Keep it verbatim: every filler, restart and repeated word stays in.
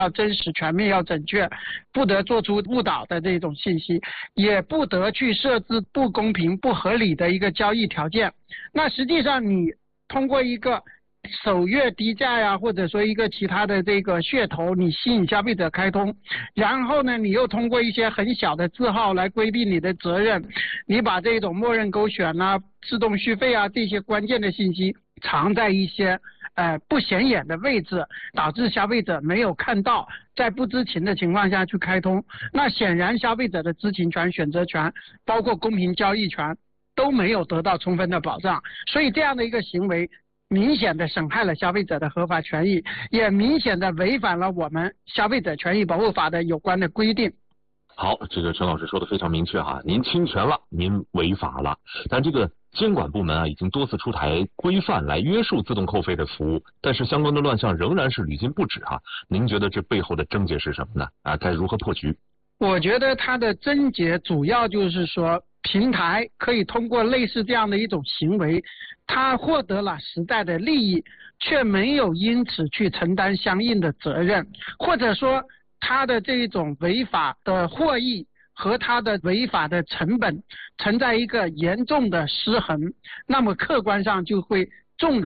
要真实、全面、要准确，不得做出误导的这种信息，也不得去设置不公平、不合理的一个交易条件。那实际上你通过一个首月低价呀，或者说一个其他的这个噱头，你吸引消费者开通，然后呢，你又通过一些很小的字号来规避你的责任，你把这种默认勾选啊、自动续费啊这些关键的信息藏在一些呃不显眼的位置，导致消费者没有看到，在不知情的情况下去开通，那显然消费者的知情权、选择权，包括公平交易权都没有得到充分的保障，所以这样的一个行为明显的损害了消费者的合法权益，也明显的违反了我们消费者权益保护法的有关的规定。 好，这个陈老师说的非常明确哈，您侵权了，您违法了，但这个监管部门啊已经多次出台规范来约束自动扣费的服务，但是相关的乱象仍然是屡禁不止哈。您觉得这背后的症结是什么呢？啊，该如何破局？ 我觉得它的症结主要就是说，平台可以通过类似这样的一种行为，它获得了实在的利益，却没有因此去承担相应的责任，或者说它的这种违法的获益和它的违法的成本存在一个严重的失衡，那么客观上就会纵